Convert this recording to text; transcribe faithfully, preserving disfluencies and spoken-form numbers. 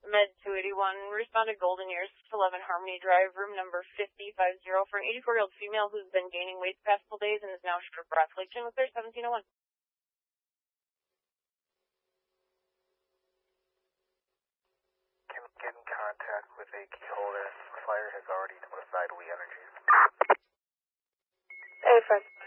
Med two eighty-one, responded Golden Years, eleven Harmony Drive, room number fifty fifty for an eighty-four-year-old female who's been gaining weight the past couple days and is now short of breath. Lake Chin with her, seventeen oh one. Can get in contact with a key holder. Fire has already notified We Energy. Hey, Fred.